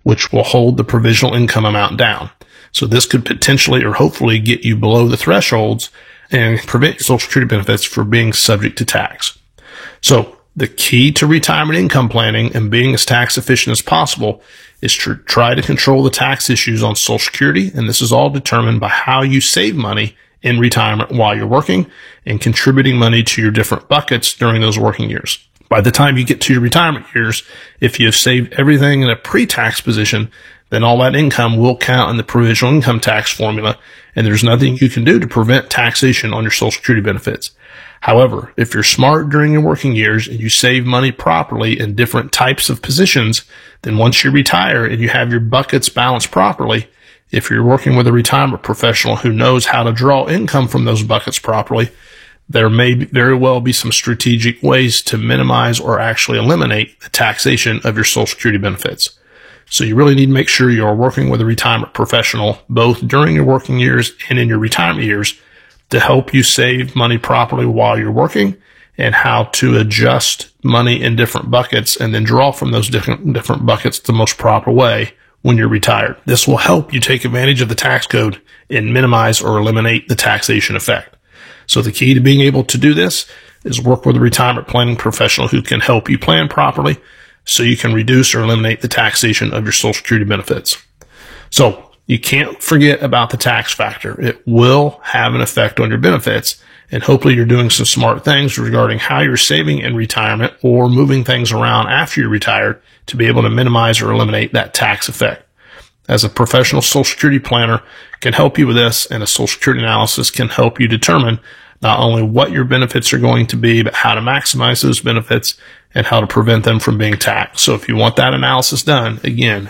which will hold the provisional income amount down. So this could potentially or hopefully get you below the thresholds and prevent your Social Security benefits from being subject to tax. So the key to retirement income planning and being as tax efficient as possible is to try to control the tax issues on Social Security. And this is all determined by how you save money in retirement while you're working and contributing money to your different buckets during those working years. By the time you get to your retirement years, if you have saved everything in a pre-tax position, then all that income will count in the provisional income tax formula, and there's nothing you can do to prevent taxation on your Social Security benefits. However, if you're smart during your working years and you save money properly in different types of positions, then once you retire and you have your buckets balanced properly, if you're working with a retirement professional who knows how to draw income from those buckets properly, there may very well be some strategic ways to minimize or actually eliminate the taxation of your Social Security benefits. So you really need to make sure you're working with a retirement professional both during your working years and in your retirement years to help you save money properly while you're working and how to adjust money in different buckets and then draw from those different buckets the most proper way when you're retired. This will help you take advantage of the tax code and minimize or eliminate the taxation effect. So the key to being able to do this is work with a retirement planning professional who can help you plan properly so you can reduce or eliminate the taxation of your Social Security benefits. So you can't forget about the tax factor. It will have an effect on your benefits, and hopefully you're doing some smart things regarding how you're saving in retirement or moving things around after you're retired to be able to minimize or eliminate that tax effect. As a professional Social Security planner can help you with this, and a Social Security analysis can help you determine not only what your benefits are going to be, but how to maximize those benefits and how to prevent them from being taxed. So if you want that analysis done, again,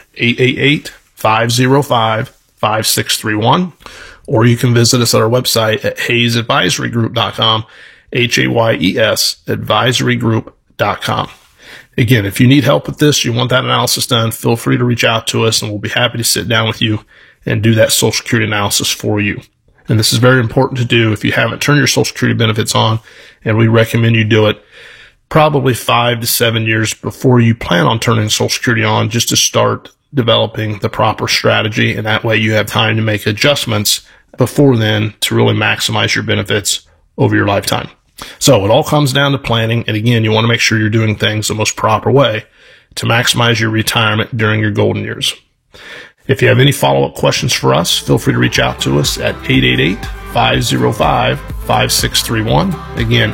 888-505-5631, or you can visit us at our website at HayesAdvisoryGroup.com, HAYES advisorygroup.com. Again, if you need help with this, you want that analysis done, feel free to reach out to us and we'll be happy to sit down with you and do that Social Security analysis for you. And this is very important to do if you haven't turned your Social Security benefits on, and we recommend you do it probably 5 to 7 years before you plan on turning Social Security on, just to start developing the proper strategy. And that way you have time to make adjustments before then to really maximize your benefits over your lifetime. So it all comes down to planning. And again, you want to make sure you're doing things the most proper way to maximize your retirement during your golden years. If you have any follow-up questions for us, feel free to reach out to us at 888-505-5631. Again,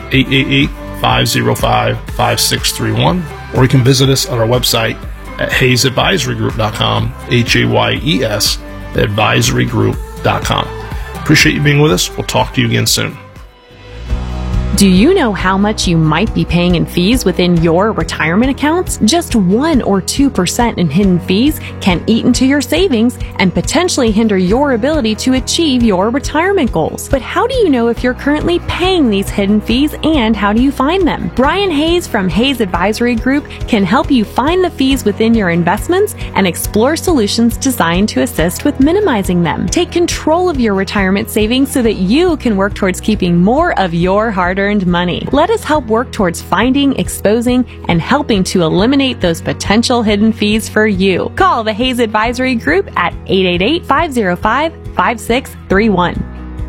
888-505-5631. Or you can visit us on our website at HayesAdvisoryGroup.com, HAYES advisorygroup.com. Appreciate you being with us. We'll talk to you again soon. Do you know how much you might be paying in fees within your retirement accounts? Just 1 or 2% in hidden fees can eat into your savings and potentially hinder your ability to achieve your retirement goals. But how do you know if you're currently paying these hidden fees, and how do you find them? Brian Hayes from Hayes Advisory Group can help you find the fees within your investments and explore solutions designed to assist with minimizing them. Take control of your retirement savings so that you can work towards keeping more of your hard-earned money. Let us help work towards finding, exposing, and helping to eliminate those potential hidden fees for you. Call the Hayes Advisory Group at 888-505-5631.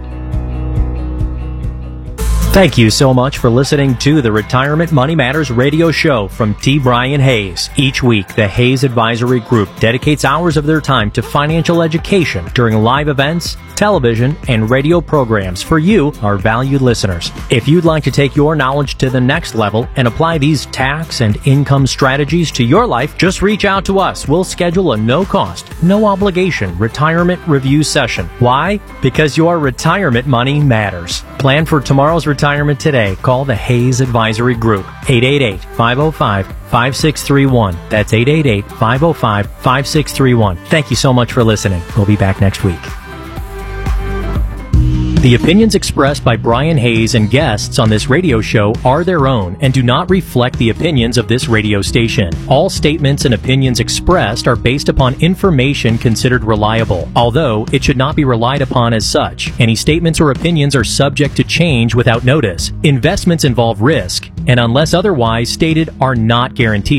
Thank you so much for listening to the Retirement Money Matters radio show from T. Brian Hayes. Each week, the Hayes Advisory Group dedicates hours of their time to financial education during live events, television, and radio programs for you, our valued listeners. If you'd like to take your knowledge to the next level and apply these tax and income strategies to your life, just reach out to us. We'll schedule a no-cost, no-obligation retirement review session. Why? Because your retirement money matters. Plan for tomorrow's retirement today. Call the Hayes Advisory Group, 888-505-5631. That's 888-505-5631. Thank you so much for listening. We'll be back next week. The opinions expressed by Brian Hayes and guests on this radio show are their own and do not reflect the opinions of this radio station. All statements and opinions expressed are based upon information considered reliable, although it should not be relied upon as such. Any statements or opinions are subject to change without notice. Investments involve risk, and unless otherwise stated, are not guaranteed.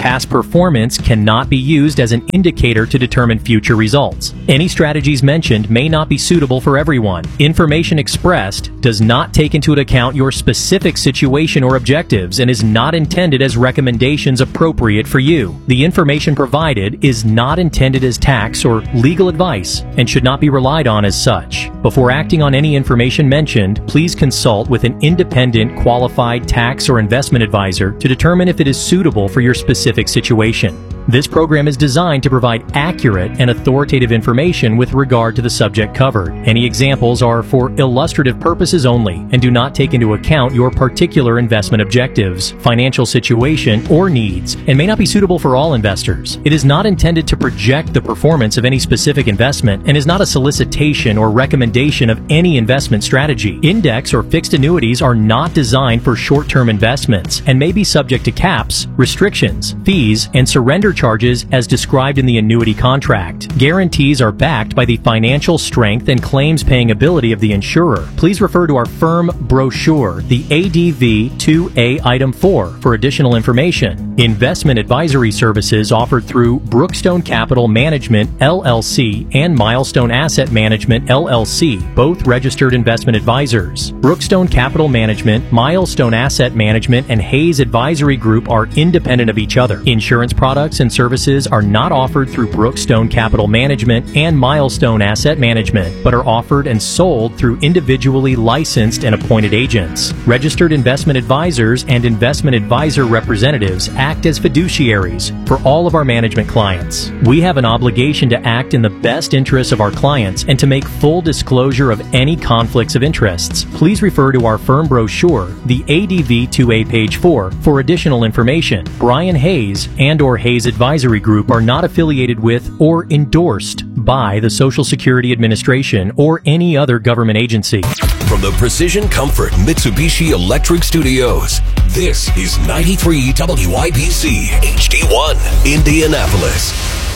past performance cannot be used as an indicator to determine future results. Any strategies mentioned may not be suitable for everyone. Information expressed does not take into account your specific situation or objectives and is not intended as recommendations appropriate for you. The information provided is not intended as tax or legal advice and should not be relied on as such. Before acting on any information mentioned, please consult with an independent, qualified tax or investment advisor to determine if it is suitable for your specific situation. This program is designed to provide accurate and authoritative information with regard to the subject covered. Any examples are for illustrative purposes only and do not take into account your particular investment objectives, financial situation, or needs, and may not be suitable for all investors. It is not intended to project the performance of any specific investment and is not a solicitation or recommendation of any investment strategy. Index or fixed annuities are not designed for short-term investments and may be subject to caps, restrictions, fees, and surrender charges as described in the annuity contract. Guarantees are backed by the financial strength and claims paying ability of the insurer. Please refer to our firm brochure, the ADV 2A Item 4, for additional information. Investment advisory services offered through Brookstone Capital Management, LLC, and Milestone Asset Management, LLC, both registered investment advisors. Brookstone Capital Management, Milestone Asset Management, and Hayes Advisory Group are independent of each other. Insurance products and services are not offered through Brookstone Capital Management and Milestone Asset Management, but are offered and sold through individually licensed and appointed agents. Registered investment advisors and investment advisor representatives act as fiduciaries for all of our management clients. We have an obligation to act in the best interests of our clients and to make full disclosure of any conflicts of interests. Please refer to our firm brochure, the ADV 2A page 4, for additional information. Brian Hayes and/or Hayes Advisory Group are not affiliated with or endorsed by the Social Security Administration or any other government agency. From the Precision Comfort Mitsubishi Electric Studios, this is 93 WIBC HD1, Indianapolis.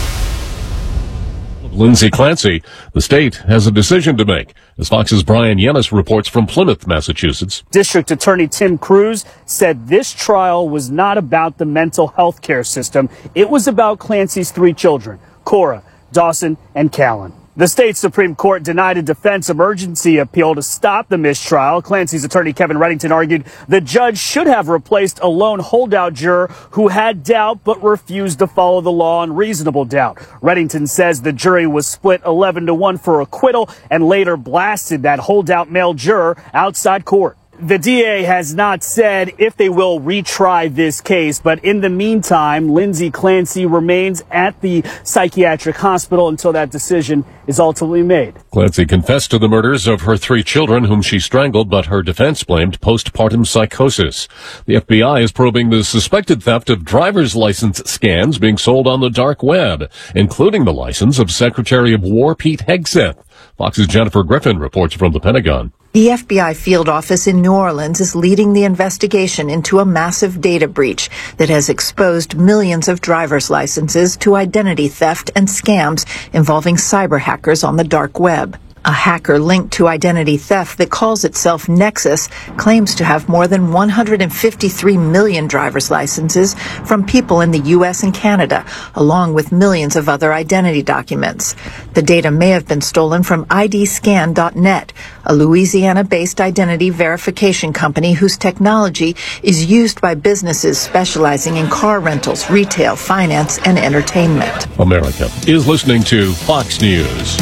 Lindsay Clancy, the state has a decision to make, as Fox's Brian Yenis reports from Plymouth, Massachusetts. District Attorney Tim Cruz said this trial was not about the mental health care system. It was about Clancy's three children, Cora, Dawson, and Callan. The state Supreme Court denied a defense emergency appeal to stop the mistrial. Clancy's attorney Kevin Reddington argued the judge should have replaced a lone holdout juror who had doubt but refused to follow the law on reasonable doubt. Reddington says the jury was split 11-1 for acquittal and later blasted that holdout male juror outside court. The DA has not said if they will retry this case, but in the meantime, Lindsay Clancy remains at the psychiatric hospital until that decision is ultimately made. Clancy confessed to the murders of her three children whom she strangled, but her defense blamed postpartum psychosis. The FBI is probing the suspected theft of driver's license scans being sold on the dark web, including the license of Secretary of War Pete Hegseth. Fox's Jennifer Griffin reports from the Pentagon. The FBI field office in New Orleans is leading the investigation into a massive data breach that has exposed millions of driver's licenses to identity theft and scams involving cyber hackers on the dark web. A hacker linked to identity theft that calls itself Nexus claims to have more than 153 million driver's licenses from people in the U.S. and Canada, along with millions of other identity documents. The data may have been stolen from IDScan.net, a Louisiana-based identity verification company whose technology is used by businesses specializing in car rentals, retail, finance, and entertainment. America is listening to Fox News.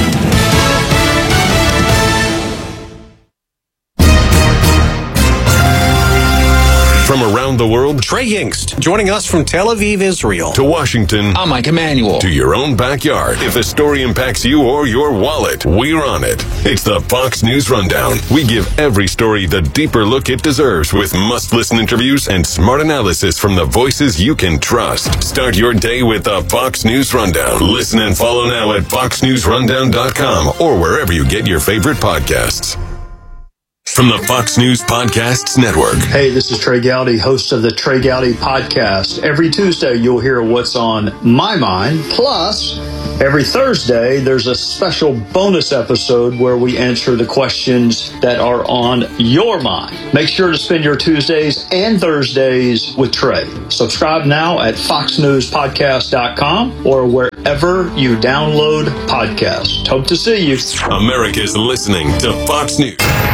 From around the world, Trey Yingst, joining us from Tel Aviv, Israel. To Washington, I'm Mike Emanuel. To your own backyard. If a story impacts you or your wallet, we're on it. It's the Fox News Rundown. We give every story the deeper look it deserves with must-listen interviews and smart analysis from the voices you can trust. Start your day with the Fox News Rundown. Listen and follow now at foxnewsrundown.com or wherever you get your favorite podcasts. From the Fox News Podcasts Network. Hey, this is Trey Gowdy, host of the Trey Gowdy Podcast. Every Tuesday, you'll hear what's on my mind. Plus, Every Thursday, there's a special bonus episode where we answer the questions that are on your mind. Make sure to spend your Tuesdays and Thursdays with Trey. Subscribe now at foxnewspodcast.com or wherever you download podcasts. Hope to see you. America's listening to Fox News.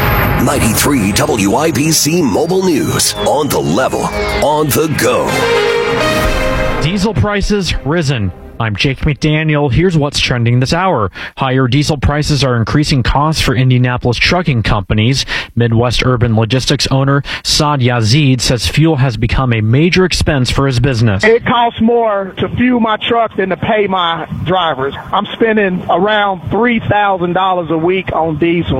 93 WIBC Mobile News. On the level, on the go. Diesel prices risen. I'm Jake McDaniel. Here's what's trending this hour. Higher diesel prices are increasing costs for Indianapolis trucking companies. Midwest Urban Logistics owner Saad Yazid says fuel has become a major expense for his business. It costs more to fuel my truck than to pay my drivers. I'm spending around $3,000 a week on diesel,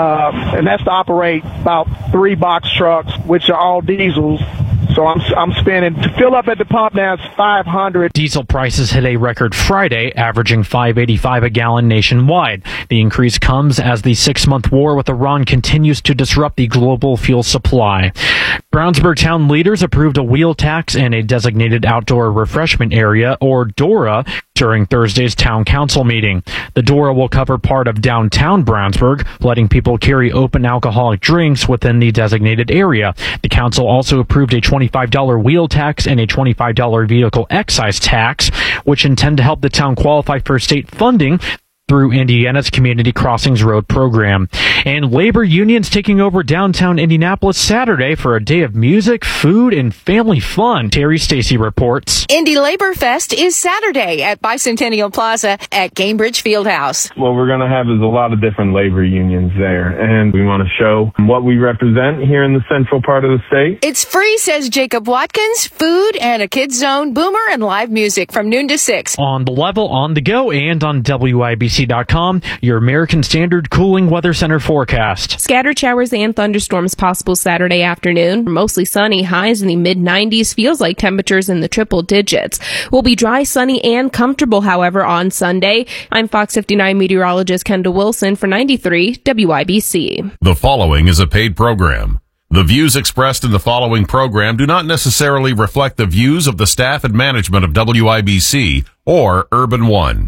and that's to operate about 3 box trucks, which are all diesels. So I'm spending, to fill up at the pump now, it's $500. Diesel prices hit a record Friday, averaging $5.85 a gallon nationwide. The increase comes as the 6-month war with Iran continues to disrupt the global fuel supply. Brownsburg town leaders approved a wheel tax and a designated outdoor refreshment area, or DORA, during Thursday's town council meeting. The DORA will cover part of downtown Brownsburg, letting people carry open alcoholic drinks within the designated area. The council also approved a $25 wheel tax and a $25 vehicle excise tax, which intend to help the town qualify for state funding through Indiana's Community Crossings Road program. And labor unions taking over downtown Indianapolis Saturday for a day of music, food, and family fun. Terry Stacy reports. Indy Labor Fest is Saturday at Bicentennial Plaza at Cambridge Fieldhouse. What we're going to have is a lot of different labor unions there, and we want to show what we represent here in the central part of the state. It's free, says Jacob Watkins. Food and a kids zone, boomer, and live music from noon to 6. On the level, on the go, and on WIBC.com, your American Standard Cooling Weather Center forecast. Scattered showers and thunderstorms possible Saturday afternoon. Mostly sunny, highs in the mid-90s. Feels like temperatures in the triple digits. Will be dry, sunny, and comfortable, however, on Sunday. I'm Fox 59 meteorologist Kendall Wilson for 93 WIBC. The following is a paid program. The views expressed in the following program do not necessarily reflect the views of the staff and management of WIBC or Urban One.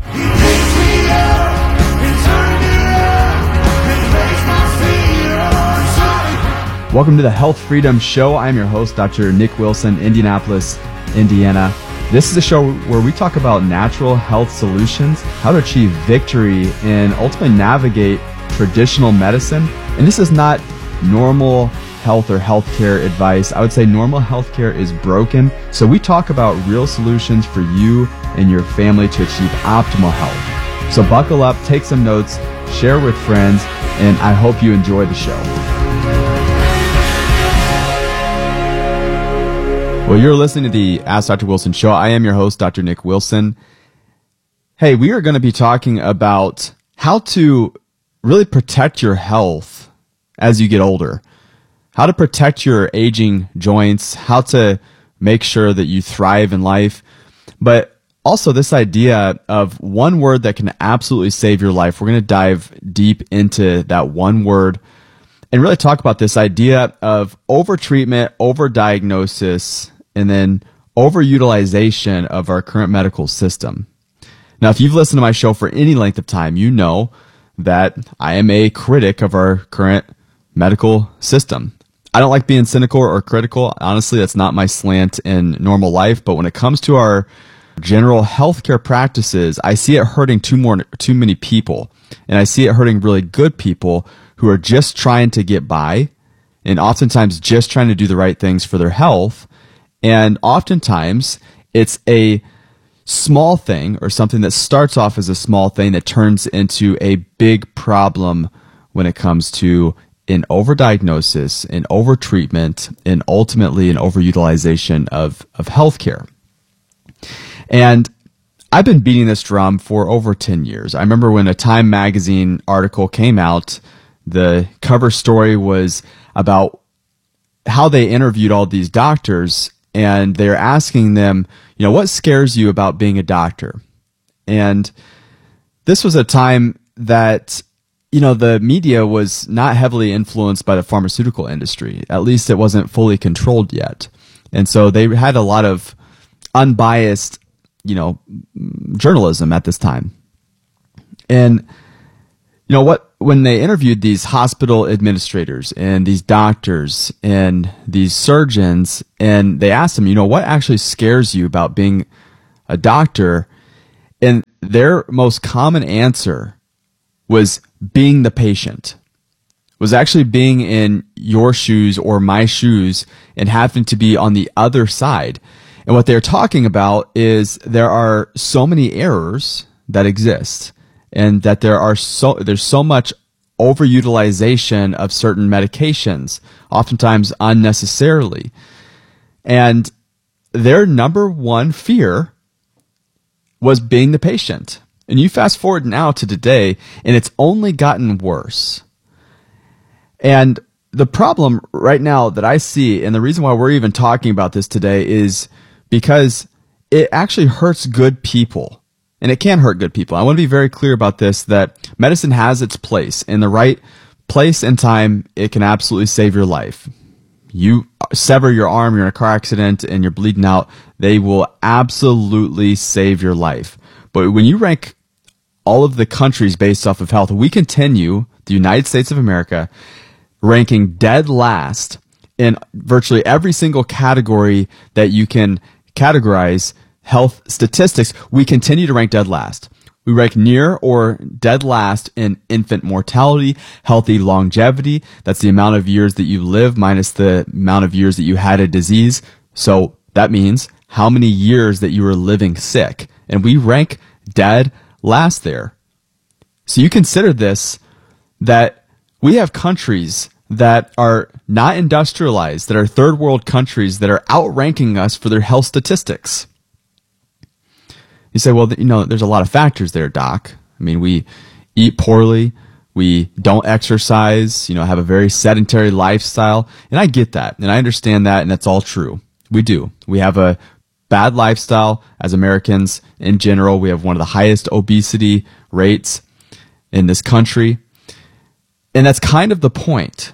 Welcome to the Health Freedom Show. I'm your host, Dr. Nick Wilson, Indianapolis, Indiana. This is a show where we talk about natural health solutions, how to achieve victory, and ultimately navigate traditional medicine. And this is not normal health or healthcare advice. I would say normal healthcare is broken. So we talk about real solutions for you and your family to achieve optimal health. So buckle up, take some notes, share with friends, and I hope you enjoy the show. Well, you're listening to the Ask Dr. Wilson Show. I am your host, Dr. Nick Wilson. Hey, we are going to be talking about how to really protect your health as you get older, how to protect your aging joints, how to make sure that you thrive in life, but also this idea of one word that can absolutely save your life. We're going to dive deep into that one word and really talk about this idea of overtreatment, overdiagnosis, and then overutilization of our current medical system. Now, if you've listened to my show for any length of time, you know that I am a critic of our current medical system. I don't like being cynical or critical. Honestly, that's not my slant in normal life. But when it comes to our general healthcare practices, I see it hurting too many people. And I see it hurting really good people who are just trying to get by and oftentimes just trying to do the right things for their health. And oftentimes it's a small thing or something that starts off as a small thing that turns into a big problem when it comes to an overdiagnosis, an overtreatment, and ultimately an overutilization of healthcare. And I've been beating this drum for over 10 years. I remember when a Time magazine article came out, the cover story was about how they interviewed all these doctors, and they're asking them, you know, what scares you about being a doctor? And this was a time that, you know, the media was not heavily influenced by the pharmaceutical industry. At least it wasn't fully controlled yet. And so they had a lot of unbiased, you know, journalism at this time. And you know what? When they interviewed these hospital administrators and these doctors and these surgeons, and they asked them, you know, what actually scares you about being a doctor? And their most common answer was being the patient, was actually being in your shoes or my shoes and having to be on the other side. And what they're talking about is there are so many errors that exist, and that there's so much overutilization of certain medications, oftentimes unnecessarily. And their number one fear was being the patient. And you fast forward now to today, and it's only gotten worse. And the problem right now that I see, and the reason why we're even talking about this today, is because it actually hurts good people. And it can hurt good people. I want to be very clear about this, that medicine has its place. In the right place and time, it can absolutely save your life. You sever your arm, you're in a car accident, and you're bleeding out, they will absolutely save your life. But when you rank all of the countries based off of health, we continue, the United States of America, ranking dead last in virtually every single category that you can categorize health statistics. We continue to rank dead last. We rank near or dead last in infant mortality, healthy longevity. That's the amount of years that you live minus the amount of years that you had a disease. So that means how many years that you were living sick. And we rank dead last there. So you consider this, that we have countries that are not industrialized, that are third world countries that are outranking us for their health statistics. You say, well, you know, there's a lot of factors there, Doc. I mean, we eat poorly, we don't exercise, you know, have a very sedentary lifestyle. And I get that, and I understand that, and that's all true. We do. We have a bad lifestyle as Americans in general. We have one of the highest obesity rates in this country. And that's kind of the point.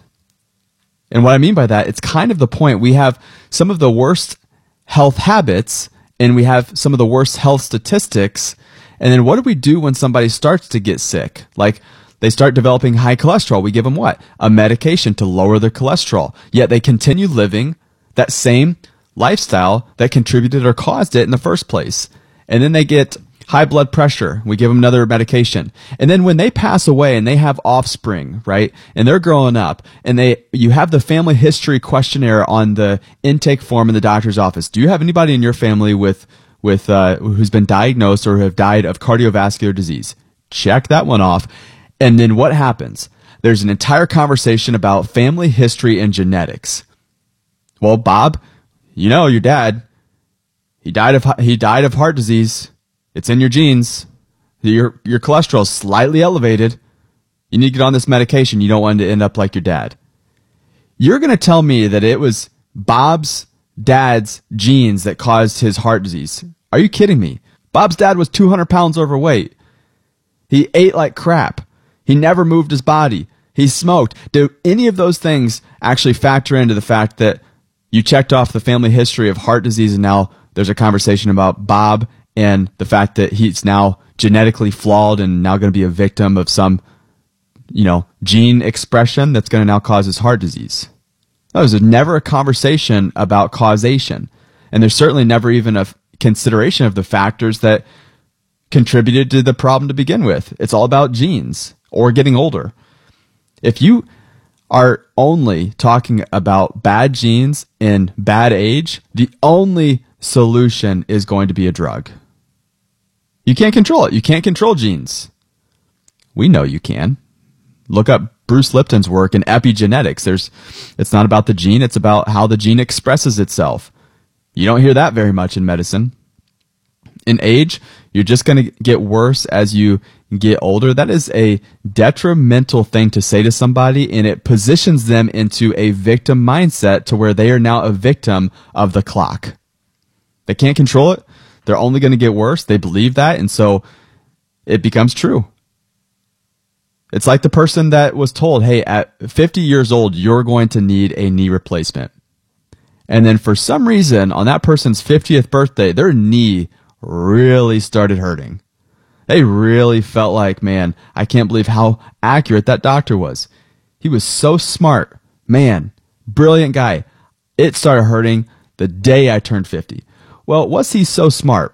And what I mean by that, it's kind of the point. We have some of the worst health habits, and we have some of the worst health statistics. And then what do we do when somebody starts to get sick? Like, they start developing high cholesterol. We give them what? A medication to lower their cholesterol. Yet they continue living that same lifestyle that contributed or caused it in the first place. And then they get high blood pressure. We give them another medication. And then when they pass away and they have offspring, right? And they're growing up, and you have the family history questionnaire on the intake form in the doctor's office. Do you have anybody in your family with who's been diagnosed or have died of cardiovascular disease? Check that one off. And then what happens? There's an entire conversation about family history and genetics. Well, Bob, you know your dad, he died of heart disease. It's in your genes. Your cholesterol is slightly elevated. You need to get on this medication. You don't want to end up like your dad. You're going to tell me that it was Bob's dad's genes that caused his heart disease. Are you kidding me? Bob's dad was 200 pounds overweight. He ate like crap. He never moved his body. He smoked. Do any of those things actually factor into the fact that you checked off the family history of heart disease, and now there's a conversation about Bob and the fact that he's now genetically flawed and now going to be a victim of some, you know, gene expression that's going to now cause his heart disease? No, there's never a conversation about causation. And there's certainly never even a consideration of the factors that contributed to the problem to begin with. It's all about genes or getting older. If you are only talking about bad genes in bad age, the only solution is going to be a drug. You can't control it. You can't control genes. We know you can. Look up Bruce Lipton's work in epigenetics. It's not about the gene, it's about how the gene expresses itself. You don't hear that very much in medicine. In age, you're just going to get worse as you get older. That is a detrimental thing to say to somebody, and it positions them into a victim mindset to where they are now a victim of the clock. They can't control it. They're only going to get worse. They believe that, and so it becomes true. It's like the person that was told, hey, at 50 years old, you're going to need a knee replacement. And then for some reason, on that person's 50th birthday, their knee really started hurting. They really felt like, man, I can't believe how accurate that doctor was. He was so smart. Man, brilliant guy. It started hurting the day I turned 50. Well, was he so smart?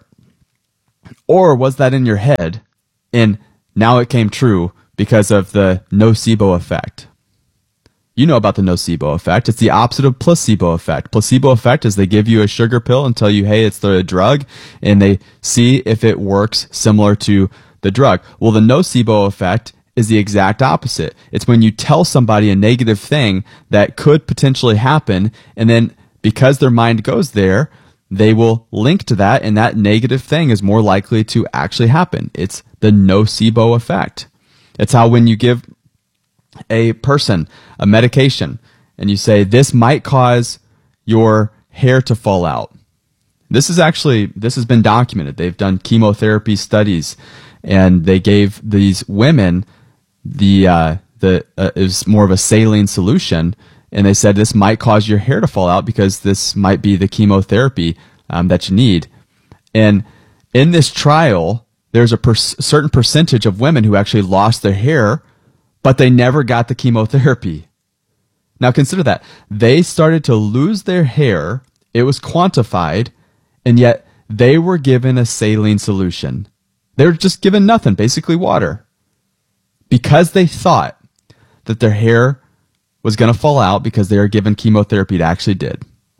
Or was that in your head and now it came true because of the nocebo effect? You know about the nocebo effect. It's the opposite of placebo effect. Placebo effect is they give you a sugar pill and tell you, hey, it's the drug, and they see if it works similar to the drug. Well, the nocebo effect is the exact opposite. It's when you tell somebody a negative thing that could potentially happen, and then because their mind goes there, they will link to that, and that negative thing is more likely to actually happen. It's the nocebo effect. It's how when you give a person a medication and you say, this might cause your hair to fall out. This has been documented. They've done chemotherapy studies, and they gave these women it was more of a saline solution, and they said this might cause your hair to fall out because this might be the chemotherapy that you need. And in this trial, there's a certain percentage of women who actually lost their hair, but they never got the chemotherapy. Now consider that. They started to lose their hair, it was quantified, and yet they were given a saline solution. They were just given nothing, basically water, because they thought that their hair was going to fall out because they were given chemotherapy. It actually did.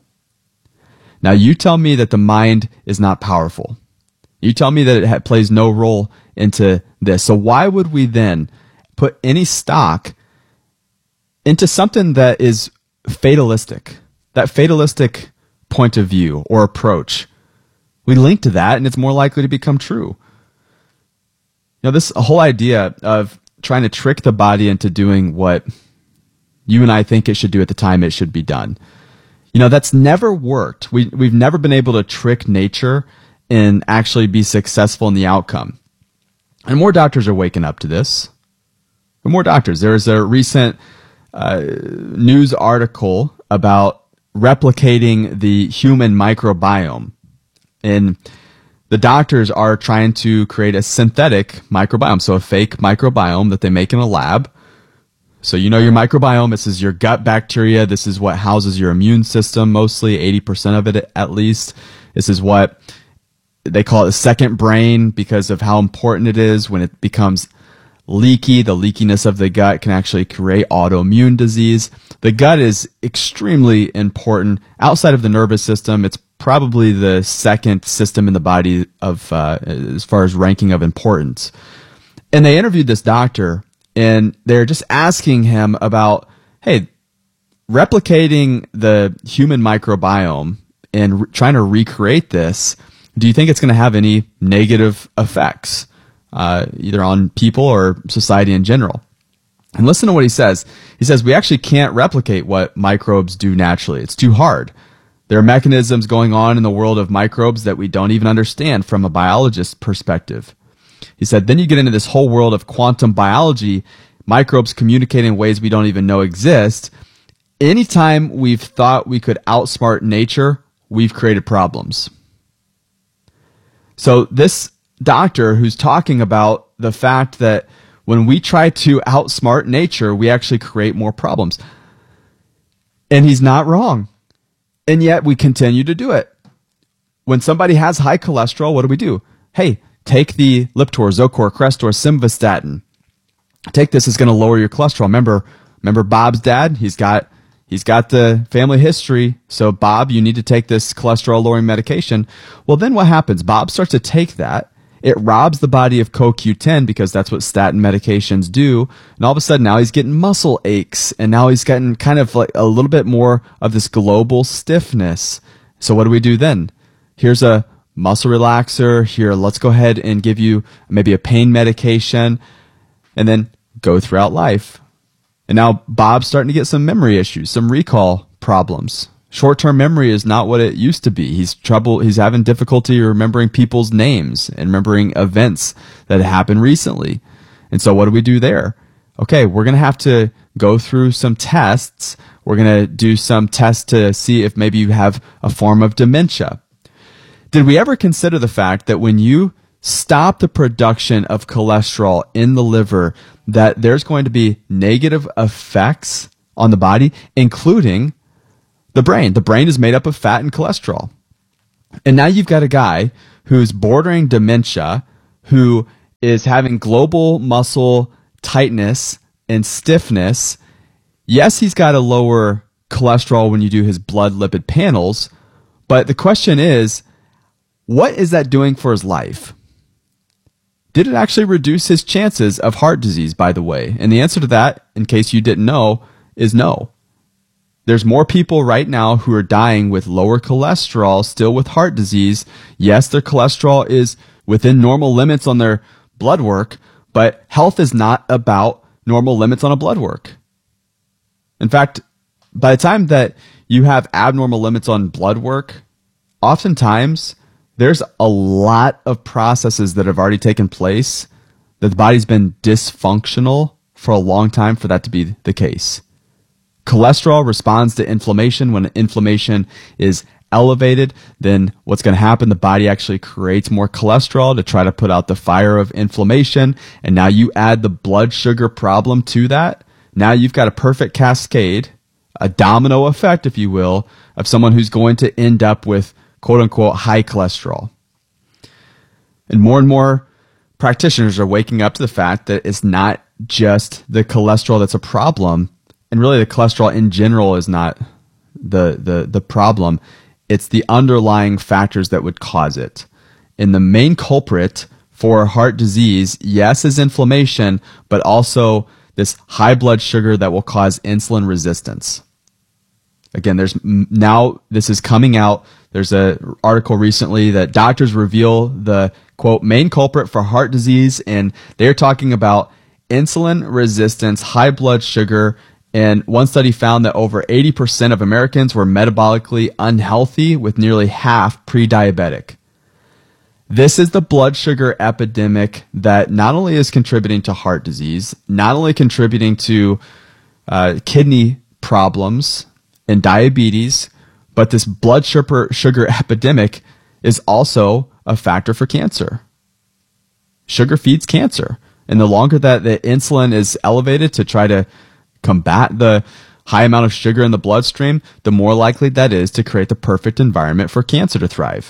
Now you tell me that the mind is not powerful. You tell me that it plays no role into this. So why would we then put any stock into something that is fatalistic, that fatalistic point of view or approach? We link to that and it's more likely to become true. You know, this whole idea of trying to trick the body into doing what you and I think it should do at the time it should be done. You know, that's never worked. We've never been able to trick nature and actually be successful in the outcome. And more doctors are waking up to this. More doctors. There was a recent news article about replicating the human microbiome. And the doctors are trying to create a synthetic microbiome, so a fake microbiome that they make in a lab. So you know your microbiome, this is your gut bacteria, this is what houses your immune system, mostly 80% of it at least. This is what they call it a second brain because of how important it is. When it becomes leaky, the leakiness of the gut can actually create autoimmune disease. The gut is extremely important. Outside of the nervous system, it's probably the second system in the body of as far as ranking of importance. And they interviewed this doctor, and they're just asking him about, hey, replicating the human microbiome and trying to recreate this, do you think it's going to have any negative effects, either on people or society in general? And listen to what he says. He says, we actually can't replicate what microbes do naturally. It's too hard. There are mechanisms going on in the world of microbes that we don't even understand from a biologist's perspective. He said, then you get into this whole world of quantum biology, microbes communicate in ways we don't even know exist. Anytime we've thought we could outsmart nature, we've created problems. So this doctor who's talking about the fact that when we try to outsmart nature, we actually create more problems. And he's not wrong. And yet we continue to do it. When somebody has high cholesterol, what do? Hey, take the Lipitor, Zocor, Crestor, Simvastatin. Take this, it's going to lower your cholesterol. Remember Bob's dad? He's got the family history. So Bob, you need to take this cholesterol lowering medication. Well, then what happens? Bob starts to take that. It robs the body of CoQ10 because that's what statin medications do. And all of a sudden now he's getting muscle aches, and now he's getting kind of like a little bit more of this global stiffness. So what do we do then? Here's a muscle relaxer. Here, let's go ahead and give you maybe a pain medication, and then go throughout life. And now Bob's starting to get some memory issues, some recall problems. Short-term memory is not what it used to be. He's having difficulty remembering people's names and remembering events that happened recently. And so what do we do there? Okay, we're going to have to go through some tests. We're going to do some tests to see if maybe you have a form of dementia. Did we ever consider the fact that when you stop the production of cholesterol in the liver, that there's going to be negative effects on the body, including the brain. The brain is made up of fat and cholesterol. And now you've got a guy who's bordering dementia, who is having global muscle tightness and stiffness. Yes, he's got a lower cholesterol when you do his blood lipid panels, but the question is, what is that doing for his life? Did it actually reduce his chances of heart disease, by the way? And the answer to that, in case you didn't know, is no. There's more people right now who are dying with lower cholesterol, still with heart disease. Yes, their cholesterol is within normal limits on their blood work, but health is not about normal limits on a blood work. In fact, by the time that you have abnormal limits on blood work, oftentimes there's a lot of processes that have already taken place that the body's been dysfunctional for a long time for that to be the case. Cholesterol responds to inflammation. When inflammation is elevated, then what's going to happen? The body actually creates more cholesterol to try to put out the fire of inflammation. And now you add the blood sugar problem to that. Now you've got a perfect cascade, a domino effect, if you will, of someone who's going to end up with quote unquote high cholesterol. And more practitioners are waking up to the fact that it's not just the cholesterol that's a problem. And really the cholesterol in general is not the problem. It's the underlying factors that would cause it. And the main culprit for heart disease, yes, is inflammation, but also this high blood sugar that will cause insulin resistance. Again, this is coming out. There's an article recently that doctors reveal the, quote, main culprit for heart disease, and they're talking about insulin resistance, high blood sugar, and one study found that over 80% of Americans were metabolically unhealthy, with nearly half pre-diabetic. This is the blood sugar epidemic that not only is contributing to heart disease, not only contributing to kidney problems and diabetes, but this blood sugar epidemic is also a factor for cancer. Sugar feeds cancer. And the longer that the insulin is elevated to try to combat the high amount of sugar in the bloodstream, the more likely that is to create the perfect environment for cancer to thrive.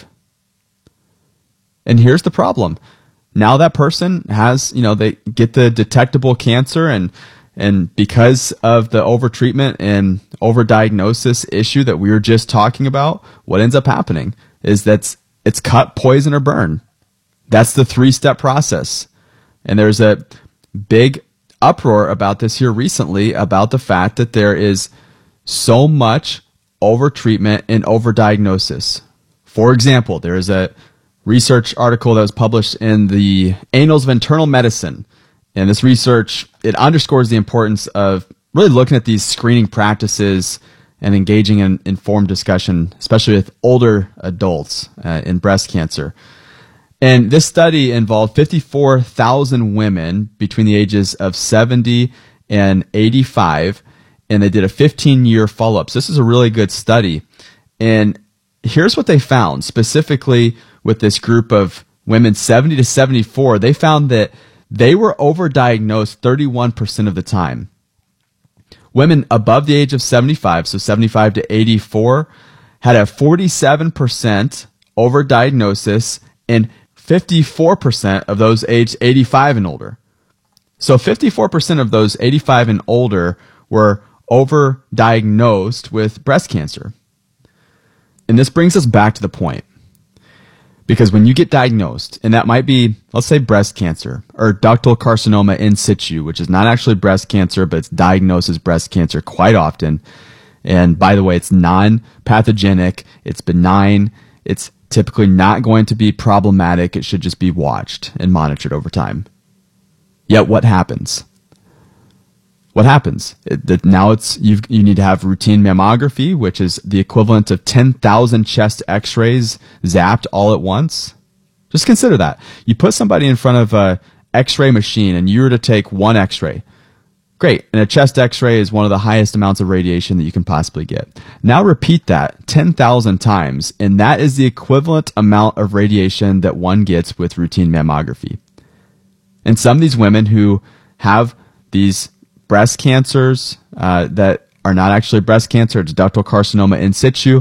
And here's the problem. Now that person has, they get the detectable cancer, and because of the overtreatment and overdiagnosis issue that we were just talking about, what ends up happening is that it's cut, poison, or burn. That's the 3-step process. And there's a big uproar about this here recently, about the fact that there is so much overtreatment and overdiagnosis. For example, there is a research article that was published in the Annals of Internal Medicine. And this research, it underscores the importance of really looking at these screening practices and engaging in informed discussion, especially with older adults in breast cancer. And this study involved 54,000 women between the ages of 70 and 85, and they did a 15-year follow-up. So this is a really good study. And here's what they found, specifically with this group of women 70 to 74. They found that they were overdiagnosed 31% of the time. Women above the age of 75, so 75 to 84, had a 47% overdiagnosis, and 54% of those aged 85 and older. So 54% of those 85 and older were overdiagnosed with breast cancer. And this brings us back to the point. Because when you get diagnosed, and that might be, let's say, breast cancer or ductal carcinoma in situ, which is not actually breast cancer, but it's diagnosed as breast cancer quite often. And by the way, it's non-pathogenic, it's benign, it's typically not going to be problematic. It should just be watched and monitored over time. Yet what happens? What happens? Now you need to have routine mammography, which is the equivalent of 10,000 chest x-rays zapped all at once. Just consider that. You put somebody in front of a x-ray machine and you were to take one x-ray. Great. And a chest x-ray is one of the highest amounts of radiation that you can possibly get. Now repeat that 10,000 times, and that is the equivalent amount of radiation that one gets with routine mammography. And some of these women who have these breast cancers that are not actually breast cancer, it's ductal carcinoma in situ,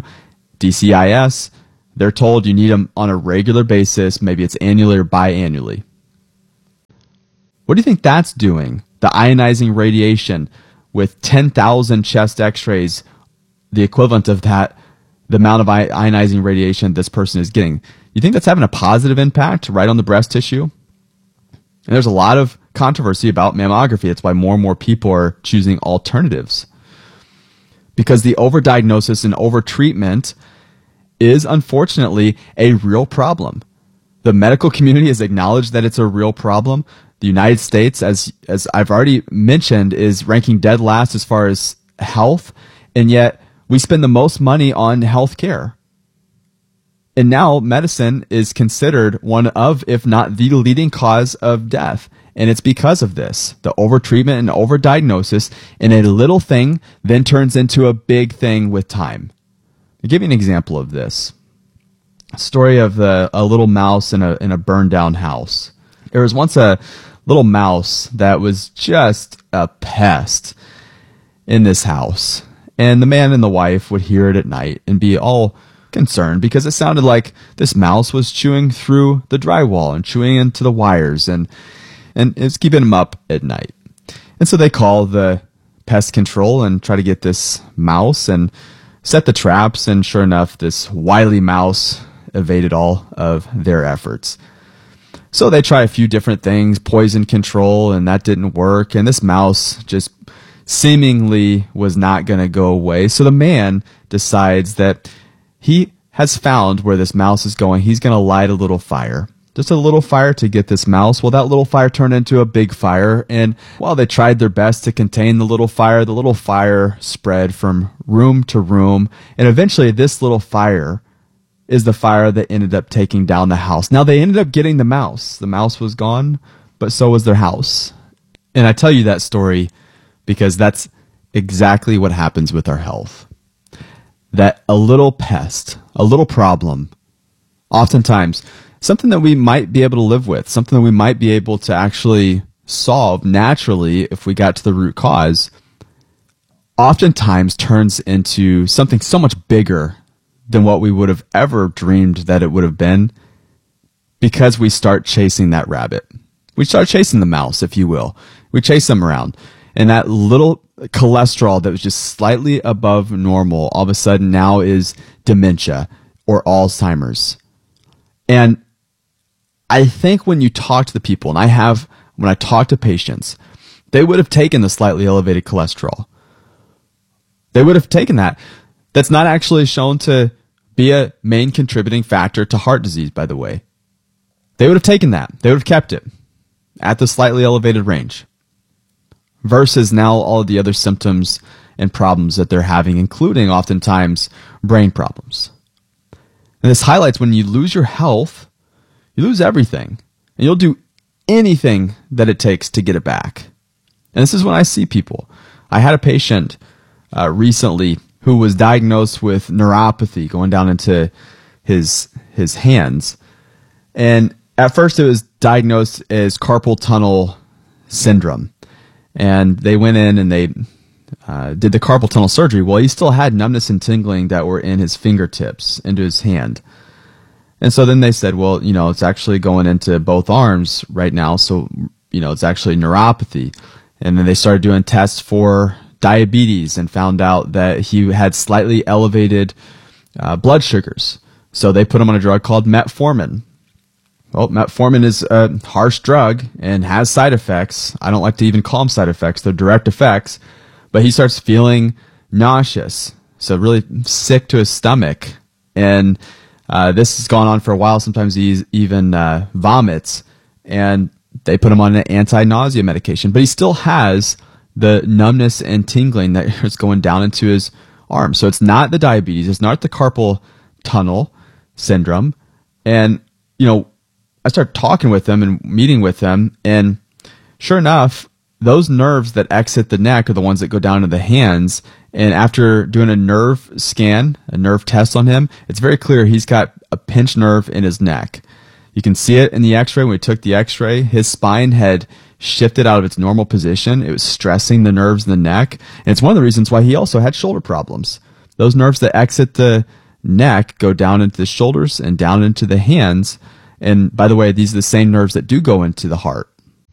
DCIS, they're told you need them on a regular basis, maybe it's annually or biannually. What do you think that's doing? The ionizing radiation with 10,000 chest x-rays, the equivalent of that, the amount of ionizing radiation this person is getting. You think that's having a positive impact right on the breast tissue? And there's a lot of controversy about mammography. That's why more and more people are choosing alternatives. Because the overdiagnosis and overtreatment is unfortunately a real problem. The medical community has acknowledged that it's a real problem. The United States, as I've already mentioned, is ranking dead last as far as health, and yet we spend the most money on health care. And now medicine is considered one of, if not the leading cause of death. And it's because of this, the overtreatment and overdiagnosis, and a little thing then turns into a big thing with time. I'll give you an example of this. A story of a little mouse in a burned down house. There was once a little mouse that was just a pest in this house. And the man and the wife would hear it at night and be all concerned because it sounded like this mouse was chewing through the drywall and chewing into the wires and it's keeping them up at night. And so they call the pest control and try to get this mouse and set the traps. And sure enough, this wily mouse evaded all of their efforts. So they try a few different things, poison control, and that didn't work. And this mouse just seemingly was not going to go away. So the man decides that he has found where this mouse is going. He's going to light a little fire. Just a little fire to get this mouse. Well, that little fire turned into a big fire. And while they tried their best to contain the little fire spread from room to room. And eventually this little fire is the fire that ended up taking down the house. Now, they ended up getting the mouse. The mouse was gone, but so was their house. And I tell you that story because that's exactly what happens with our health. That a little pest, a little problem, oftentimes something that we might be able to live with, something that we might be able to actually solve naturally if we got to the root cause, oftentimes turns into something so much bigger than what we would have ever dreamed that it would have been, because we start chasing that rabbit. We start chasing the mouse, if you will. We chase them around. And that little cholesterol that was just slightly above normal, all of a sudden now is dementia or Alzheimer's. And I think when you talk to the people, and when I talk to patients, they would have taken the slightly elevated cholesterol. They would have taken that. That's not actually shown to be a main contributing factor to heart disease, by the way. They would have taken that. They would have kept it at the slightly elevated range. Versus now all of the other symptoms and problems that they're having, including oftentimes brain problems. And this highlights when you lose your health, you lose everything. And you'll do anything that it takes to get it back. And this is when I see people. I had a patient recently who was diagnosed with neuropathy going down into his hands. And at first it was diagnosed as carpal tunnel syndrome. And they went in and they did the carpal tunnel surgery. Well, he still had numbness and tingling that were in his fingertips, into his hand. And so then they said, well, it's actually going into both arms right now. So, it's actually neuropathy. And then they started doing tests for diabetes and found out that he had slightly elevated blood sugars. So they put him on a drug called metformin. Well, metformin is a harsh drug and has side effects. I don't like to even call them side effects. They're direct effects. But he starts feeling nauseous, so really sick to his stomach. And this has gone on for a while. Sometimes he even vomits. And they put him on an anti-nausea medication. But he still has the numbness and tingling that is going down into his arm. So it's not the diabetes. It's not the carpal tunnel syndrome. And, I started talking with them and meeting with them. And sure enough, those nerves that exit the neck are the ones that go down to the hands. And after doing a nerve scan, a nerve test on him, it's very clear he's got a pinched nerve in his neck. You can see it in the x-ray. When we took the x-ray, his spine had shifted out of its normal position. It was stressing the nerves in the neck. And it's one of the reasons why he also had shoulder problems. Those nerves that exit the neck go down into the shoulders and down into the hands. And by the way, these are the same nerves that do go into the heart.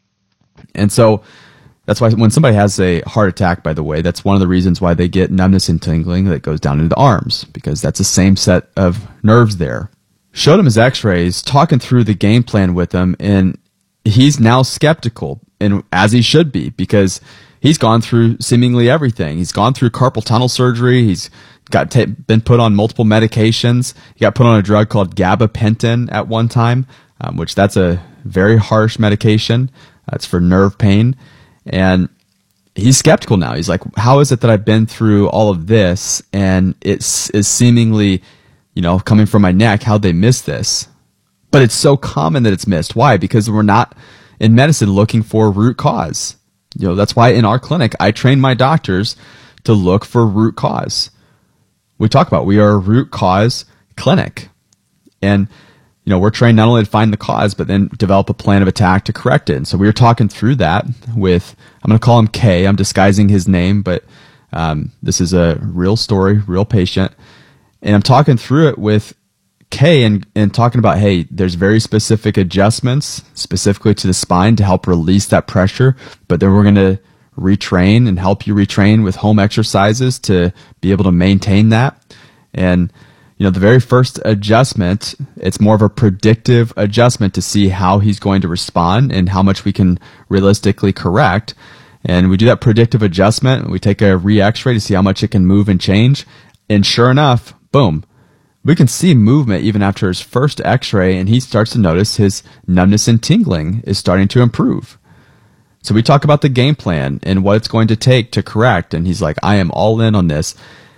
And so that's why when somebody has a heart attack, by the way, that's one of the reasons why they get numbness and tingling that goes down into the arms, because that's the same set of nerves there. Showed him his x-rays, talking through the game plan with him, and he's now skeptical, and as he should be, because he's gone through seemingly everything. He's gone through carpal tunnel surgery. He's been put on multiple medications. He got put on a drug called gabapentin at one time, which that's a very harsh medication. It's for nerve pain. And he's skeptical now. He's like, how is it that I've been through all of this and it is seemingly, coming from my neck, how'd they miss this? But it's so common that it's missed. Why? Because we're not in medicine looking for root cause. That's why in our clinic, I train my doctors to look for root cause. We talk about we are a root cause clinic. And we're trained not only to find the cause, but then develop a plan of attack to correct it. And so we were talking through that with, I'm going to call him K. I'm disguising his name, but this is a real story, real patient. And I'm talking through it with K and talking about, hey, there's very specific adjustments specifically to the spine to help release that pressure. But then we're going to retrain and help you retrain with home exercises to be able to maintain that. And the very first adjustment, it's more of a predictive adjustment to see how he's going to respond and how much we can realistically correct. And we do that predictive adjustment. We take a re-x-ray to see how much it can move and change. And sure enough, boom, we can see movement even after his first x-ray, and he starts to notice his numbness and tingling is starting to improve. So we talk about the game plan and what it's going to take to correct. And he's like, I am all in on this.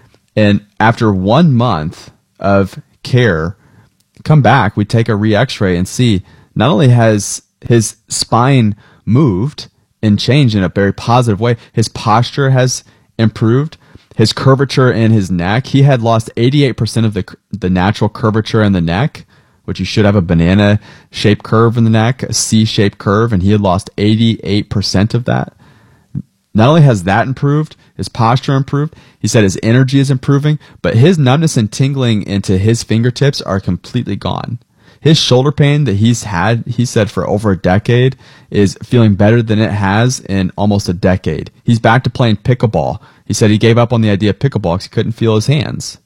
And after 1 month of care, come back, we take a re-x-ray and see not only has his spine moved and changed in a very positive way, his posture has improved, his curvature in his neck. He had lost 88% of the natural curvature in the neck, which you should have a banana-shaped curve in the neck, a C-shaped curve, and he had lost 88% of that. Not only has that improved, his posture improved, he said his energy is improving, but his numbness and tingling into his fingertips are completely gone. His shoulder pain that he's had, he said, for over a decade is feeling better than it has in almost a decade. He's back to playing pickleball. He said he gave up on the idea of pickleball because he couldn't feel his hands.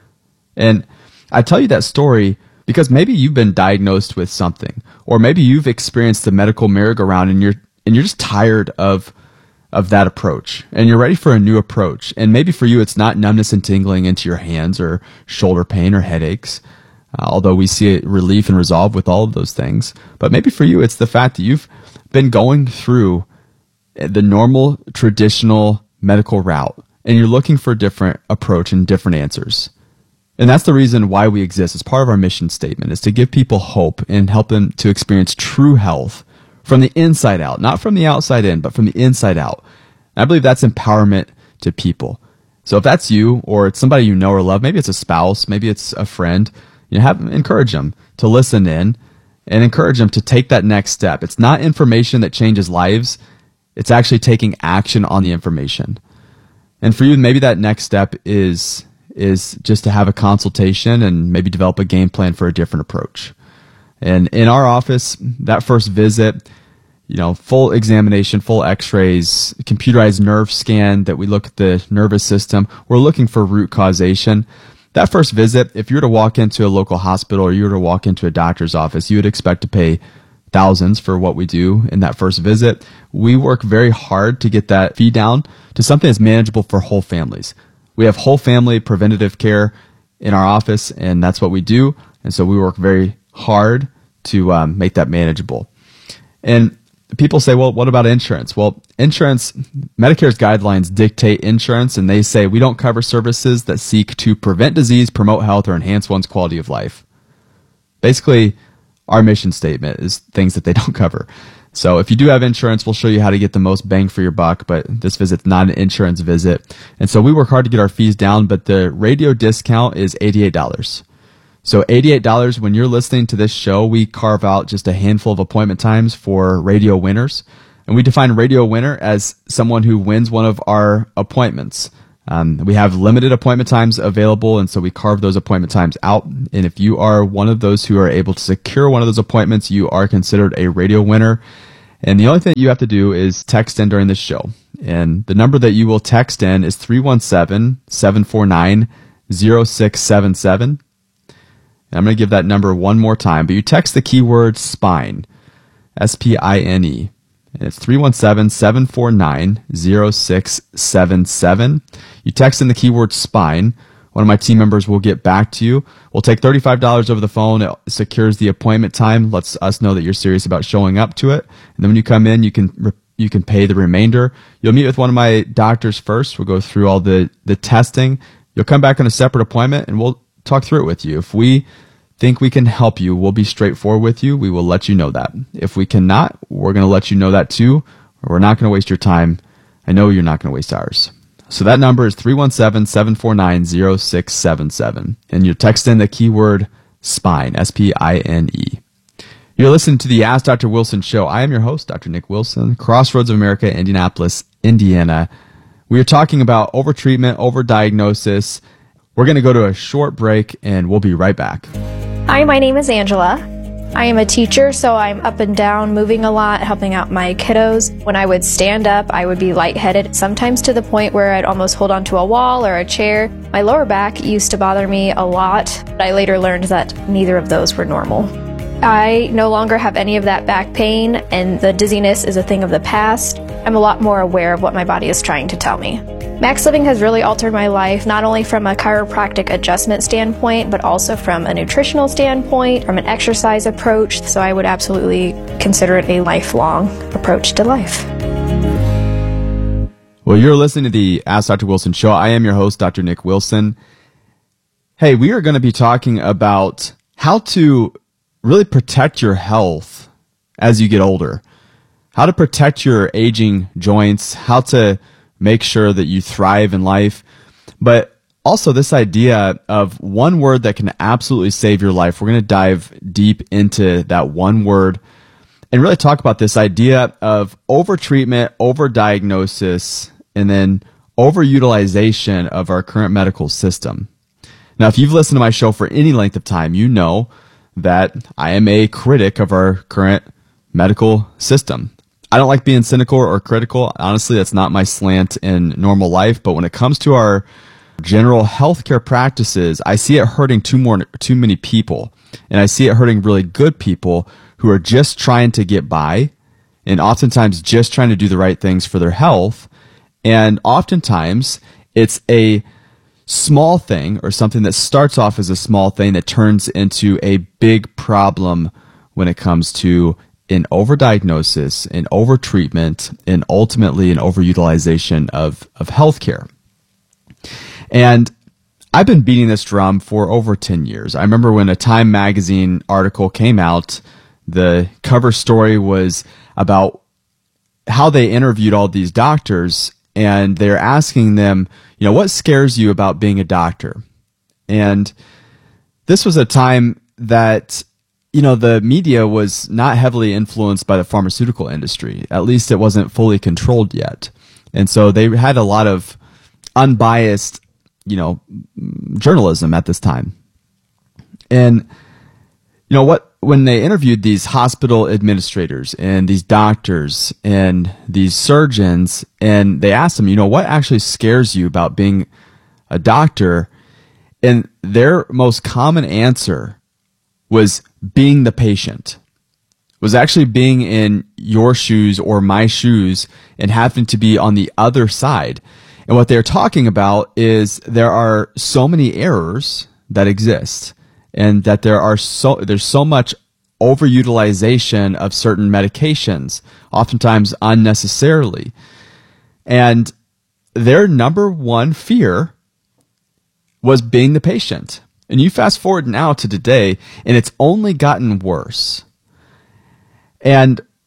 And I tell you that story because maybe you've been diagnosed with something, or maybe you've experienced the medical merry-go-round and you're just tired of that approach, and you're ready for a new approach. And maybe for you, it's not numbness and tingling into your hands or shoulder pain or headaches, although we see it relief and resolve with all of those things. But maybe for you, it's the fact that you've been going through the normal, traditional medical route, and you're looking for a different approach and different answers. And that's the reason why we exist. As part of our mission statement is to give people hope and help them to experience true health from the inside out, not from the outside in, but from the inside out. And I believe that's empowerment to people. So if that's you, or it's somebody you know or love, maybe it's a spouse, maybe it's a friend, encourage them to listen in and encourage them to take that next step. It's not information that changes lives. It's actually taking action on the information. And for you, maybe that next step is just to have a consultation and maybe develop a game plan for a different approach. And in our office, that first visit, full examination, full x-rays, computerized nerve scan that we look at the nervous system. We're looking for root causation. That first visit, if you were to walk into a local hospital or you were to walk into a doctor's office, you would expect to pay thousands for what we do in that first visit. We work very hard to get that fee down to something that's manageable for whole families. We have whole family preventative care in our office, and that's what we do. And so we work very hard to make that manageable. And people say, well, what about insurance? Well, insurance, Medicare's guidelines dictate insurance, and they say we don't cover services that seek to prevent disease, promote health, or enhance one's quality of life. Basically, our mission statement is things that they don't cover. So if you do have insurance, we'll show you how to get the most bang for your buck, but this visit's not an insurance visit. And so we work hard to get our fees down, but the radio discount is $88. So $88, when you're listening to this show, we carve out just a handful of appointment times for radio winners. And we define radio winner as someone who wins one of our appointments. We have limited appointment times available, and so we carve those appointment times out. And if you are one of those who are able to secure one of those appointments, you are considered a radio winner. And the only thing you have to do is text in during this show. And the number that you will text in is 317-749-0677. And I'm going to give that number one more time, but you text the keyword SPINE, S-P-I-N-E. And it's 317-749-0677. You text in the keyword SPINE. One of my team members will get back to you. We'll take $35 over the phone. It secures the appointment time, lets us know that you're serious about showing up to it. And then when you come in, you can pay the remainder. You'll meet with one of my doctors first. We'll go through all the testing. You'll come back on a separate appointment, and we'll talk through it with you. If we think we can help you, we'll be straightforward with you. We will let you know that. If we cannot, we're going to let you know that too. We're not going to waste your time. I know you're not going to waste ours. So that number is 317-749-0677. And you text in the keyword SPINE, S-P-I-N-E. You're listening to the Ask Dr. Wilson show. I am your host, Dr. Nick Wilson, Crossroads of America, Indianapolis, Indiana. We are talking about overtreatment, overdiagnosis. We're going to go to a short break, and we'll be right back. Hi, my name is Angela. I am a teacher, so I'm up and down, moving a lot, helping out my kiddos. When I would stand up, I would be lightheaded, sometimes to the point where I'd almost hold onto a wall or a chair. My lower back used to bother me a lot, but I later learned that neither of those were normal. I no longer have any of that back pain, and the dizziness is a thing of the past. I'm a lot more aware of what my body is trying to tell me. Max Living has really altered my life, not only from a chiropractic adjustment standpoint, but also from a nutritional standpoint, from an exercise approach. So I would absolutely consider it a lifelong approach to life. Well, you're listening to the Ask Dr. Wilson show. I am your host, Dr. Nick Wilson. Hey, we are going to be talking about how to really protect your health as you get older, how to protect your aging joints, how to make sure that you thrive in life, but also this idea of one word that can absolutely save your life. We're going to dive deep into that one word and really talk about this idea of overtreatment, overdiagnosis, and then overutilization of our current medical system. Now, if you've listened to my show for any length of time, you know that I am a critic of our current medical system. I don't like being cynical or critical. Honestly, that's not my slant in normal life. But when it comes to our general healthcare practices, I see it hurting too many people. And I see it hurting really good people who are just trying to get by and oftentimes just trying to do the right things for their health. And oftentimes it's a small thing or something that starts off as a small thing that turns into a big problem when it comes to an overdiagnosis, an overtreatment, and ultimately an overutilization of healthcare. And I've been beating this drum for over 10 years. I remember when a Time magazine article came out, the cover story was about how they interviewed all these doctors, and they're asking them, you know, what scares you about being a doctor? And this was a time that, you know, the media was not heavily influenced by the pharmaceutical industry. At least it wasn't fully controlled yet. And so they had a lot of unbiased, you know, journalism at this time. And, you know, when they interviewed these hospital administrators and these doctors and these surgeons, and they asked them, you know, what actually scares you about being a doctor? And their most common answer was being the patient, was actually being in your shoes or my shoes and having to be on the other side. And what they're talking about is there are so many errors that exist, and that there's so much overutilization of certain medications, oftentimes unnecessarily. And their number one fear was being the patient. And you fast forward now to today, and it's only gotten worse. And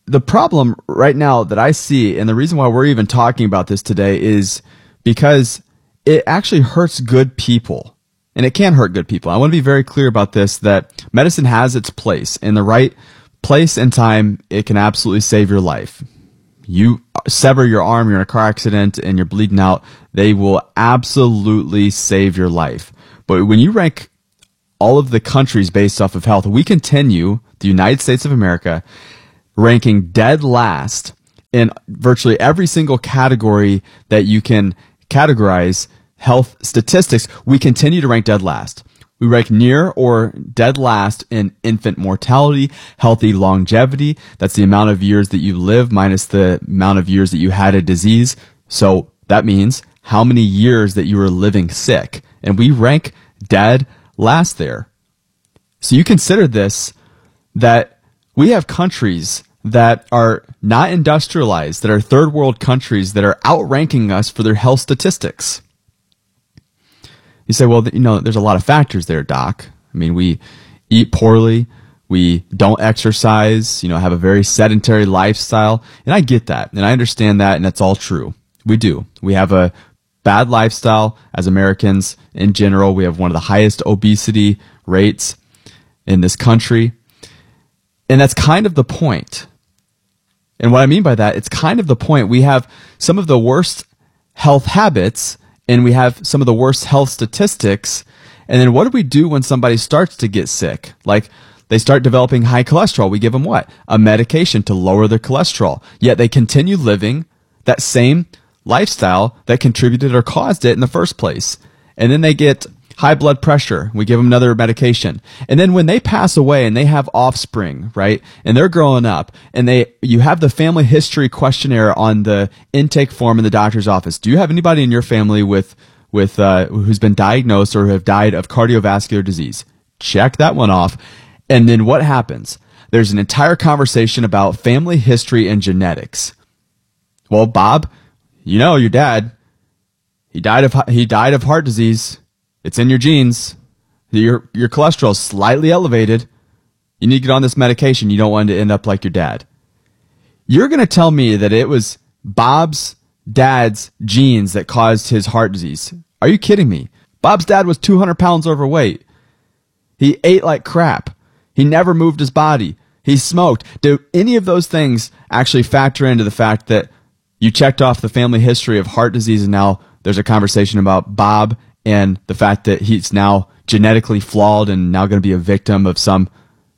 the problem right now that I see, and the reason why we're even talking about this today, is because it actually hurts good people. And it can hurt good people. I want to be very clear about this, that medicine has its place. In the right place and time, it can absolutely save your life. You sever your arm, you're in a car accident, and you're bleeding out, they will absolutely save your life. But when you rank all of the countries based off of health, we continue, the United States of America, ranking dead last in virtually every single category that you can categorize health statistics. We continue to rank dead last. We rank near or dead last in infant mortality, healthy longevity. That's the amount of years that you live minus the amount of years that you had a disease. So that means how many years that you were living sick. And we rank dead last there. So you consider this, that we have countries that are not industrialized, that are third world countries that are outranking us for their health statistics. You say, well, there's a lot of factors there, Doc. I mean, we eat poorly, we don't exercise, have a very sedentary lifestyle. And I get that, and I understand that, and that's all true. We do. We have a bad lifestyle as Americans in general. We have one of the highest obesity rates in this country. And that's kind of the point. And what I mean by that, it's kind of the point. We have some of the worst health habits, and we have some of the worst health statistics. And then what do we do when somebody starts to get sick? Like, they start developing high cholesterol. We give them what? A medication to lower their cholesterol. Yet they continue living that same lifestyle that contributed or caused it in the first place. And then they get high blood pressure. We give them another medication. And then when they pass away and they have offspring, right? And they're growing up, and you have the family history questionnaire on the intake form in the doctor's office. Do you have anybody in your family with who's been diagnosed or have died of cardiovascular disease? Check that one off. And then what happens? There's an entire conversation about family history and genetics. Well, Bob, your dad, he died of heart disease. It's in your genes. Your cholesterol is slightly elevated. You need to get on this medication. You don't want to end up like your dad. You're going to tell me that it was Bob's dad's genes that caused his heart disease. Are you kidding me? Bob's dad was 200 pounds overweight. He ate like crap. He never moved his body. He smoked. Do any of those things actually factor into the fact that you checked off the family history of heart disease, and now there's a conversation about Bob and the fact that he's now genetically flawed and now going to be a victim of some,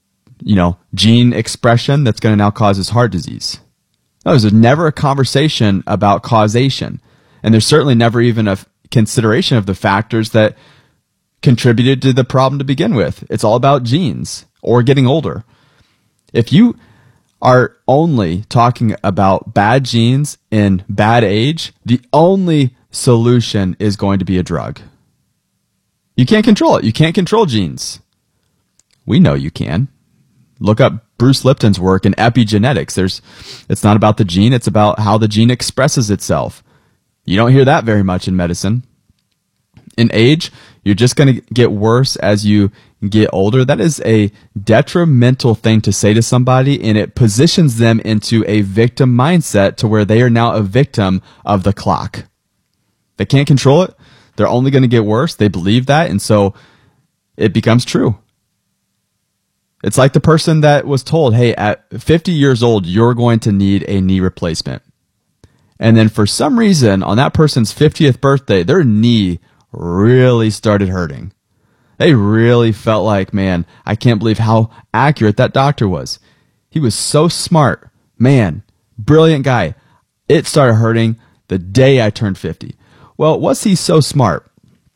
gene expression that's going to now cause his heart disease? No, there's never a conversation about causation. And there's certainly never even a consideration of the factors that contributed to the problem to begin with. It's all about genes or getting older. If you are only talking about bad genes in bad age, the only solution is going to be a drug. You can't control it. You can't control genes. We know you can. Look up Bruce Lipton's work in epigenetics. It's not about the gene, it's about how the gene expresses itself. You don't hear that very much in medicine. In age, you're just going to get worse as you get older. That is a detrimental thing to say to somebody, and it positions them into a victim mindset to where they are now a victim of the clock. They can't control it. They're only going to get worse. They believe that, and so it becomes true. It's like the person that was told, hey, at 50 years old, you're going to need a knee replacement. And then for some reason, on that person's 50th birthday, their knee really started hurting. They really felt like, man, I can't believe how accurate that doctor was. He was so smart. Man, brilliant guy. It started hurting the day I turned 50. Well, was he so smart?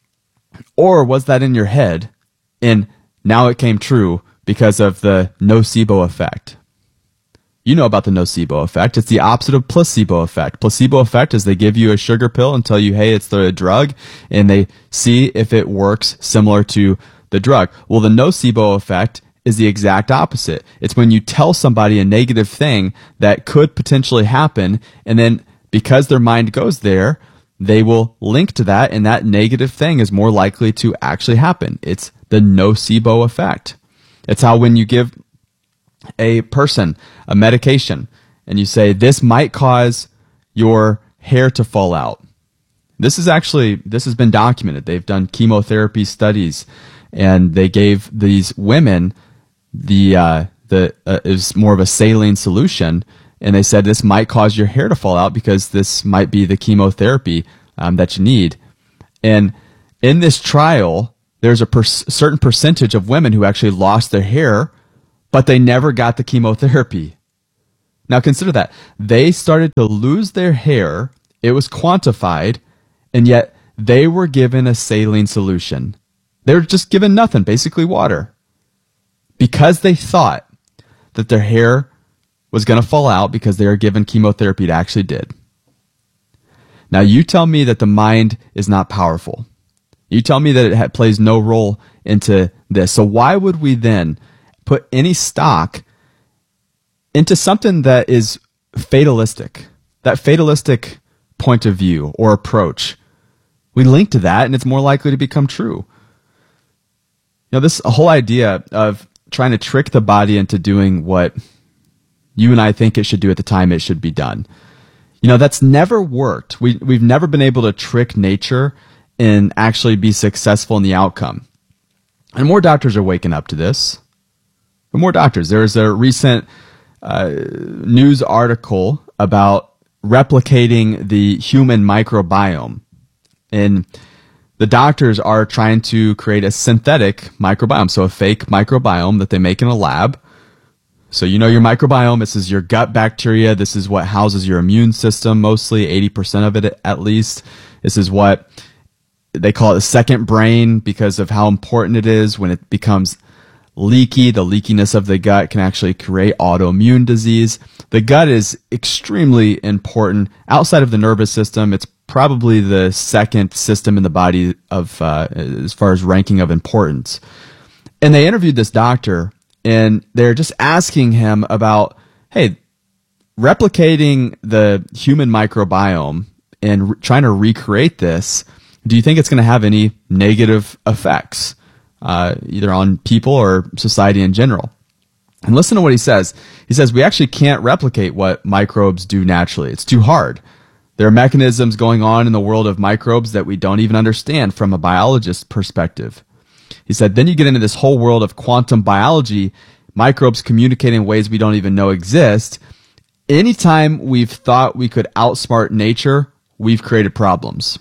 Or was that in your head and now it came true because of the nocebo effect? You know about the nocebo effect. It's the opposite of placebo effect. Placebo effect is they give you a sugar pill and tell you, hey, it's the drug, and they see if it works similar to the drug. Well, the nocebo effect is the exact opposite. It's when you tell somebody a negative thing that could potentially happen, and then because their mind goes there, they will link to that, and that negative thing is more likely to actually happen. It's the nocebo effect. It's how when you give a person a medication and you say, this might cause your hair to fall out. This has been documented. They've done chemotherapy studies, and they gave these women it was more of a saline solution, and they said this might cause your hair to fall out because this might be the chemotherapy that you need. And in this trial, there's a certain percentage of women who actually lost their hair, but they never got the chemotherapy. Now consider that. They started to lose their hair, it was quantified, and yet they were given a saline solution. They were just given nothing, basically water, because they thought that their hair was going to fall out because they were given chemotherapy. It actually did. Now you tell me that the mind is not powerful. You tell me that it plays no role into this. So why would we then put any stock into something that is fatalistic, that fatalistic point of view or approach? We link to that, and it's more likely to become true. You know, this whole idea of trying to trick the body into doing what you and I think it should do at the time it should be done. You know, that's never worked. We've never been able to trick nature and actually be successful in the outcome. And more doctors are waking up to this. But more doctors. There's a recent news article about replicating the human microbiome. And the doctors are trying to create a synthetic microbiome, so a fake microbiome that they make in a lab. So you know your microbiome, this is your gut bacteria, this is what houses your immune system, mostly 80% of it at least. This is what they call it the second brain because of how important it is. When it becomes leaky, the leakiness of the gut can actually create autoimmune disease. The gut is extremely important. Outside of the nervous system, it's probably the second system in the body of as far as ranking of importance. And they interviewed this doctor, and they're just asking him about, hey, replicating the human microbiome and trying to recreate this, do you think it's going to have any negative effects, either on people or society in general? And listen to what he says. He says, we actually can't replicate what microbes do naturally. It's too hard. There are mechanisms going on in the world of microbes that we don't even understand from a biologist's perspective. He said, then you get into this whole world of quantum biology, microbes communicating in ways we don't even know exist. Anytime we've thought we could outsmart nature, we've created problems.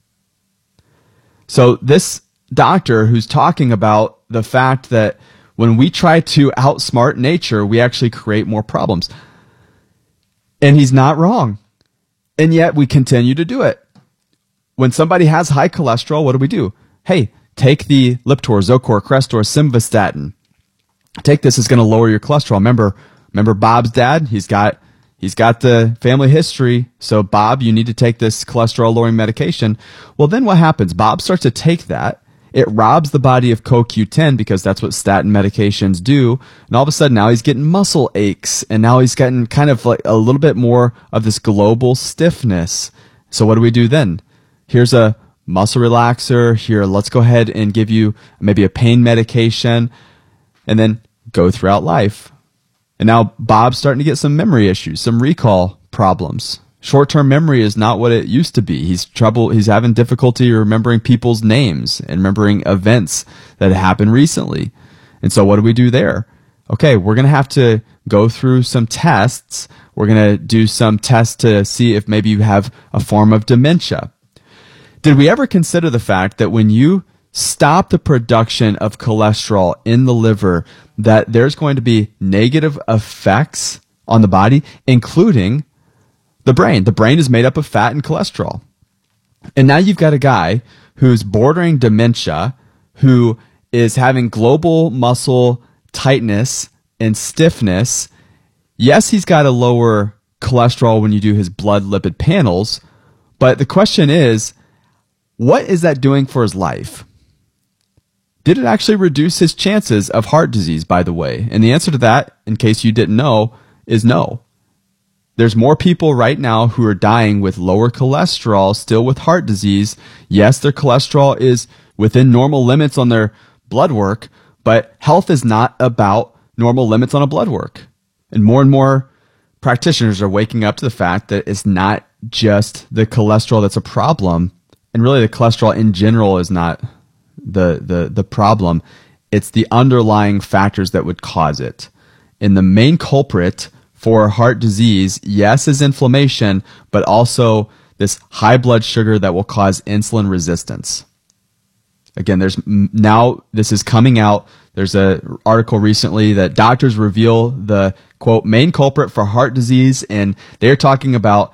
So this doctor who's talking about the fact that when we try to outsmart nature, we actually create more problems. And he's not wrong. And yet we continue to do it. When somebody has high cholesterol, what do? Hey, take the Lipitor, Zocor, Crestor, Simvastatin. Take this, it's going to lower your cholesterol. Remember Bob's dad? He's got the family history. So Bob, you need to take this cholesterol lowering medication. Well, then what happens? Bob starts to take that. It robs the body of CoQ10 because that's what statin medications do. And all of a sudden now he's getting muscle aches, and now he's getting kind of like a little bit more of this global stiffness. So what do we do then? Here's a muscle relaxer. Here, let's go ahead and give you maybe a pain medication, and then go throughout life. And now Bob's starting to get some memory issues, some recall problems. Short-term memory is not what it used to be. He's having difficulty remembering people's names and remembering events that happened recently. And so what do we do there? Okay, we're going to have to go through some tests. We're going to do some tests to see if maybe you have a form of dementia. Did we ever consider the fact that when you stop the production of cholesterol in the liver, that there's going to be negative effects on the body, including the brain? The brain is made up of fat and cholesterol. And now you've got a guy who's bordering dementia, who is having global muscle tightness and stiffness. Yes, he's got a lower cholesterol when you do his blood lipid panels, but the question is, what is that doing for his life? Did it actually reduce his chances of heart disease, by the way? And the answer to that, in case you didn't know, is no. There's more people right now who are dying with lower cholesterol, still with heart disease. Yes, their cholesterol is within normal limits on their blood work, but health is not about normal limits on a blood work. And more practitioners are waking up to the fact that it's not just the cholesterol that's a problem, and really the cholesterol in general is not the problem. It's the underlying factors that would cause it. And the main culprit for heart disease, yes, is inflammation, but also this high blood sugar that will cause insulin resistance. Again, this is coming out. There's an article recently that doctors reveal the, quote, main culprit for heart disease, and they're talking about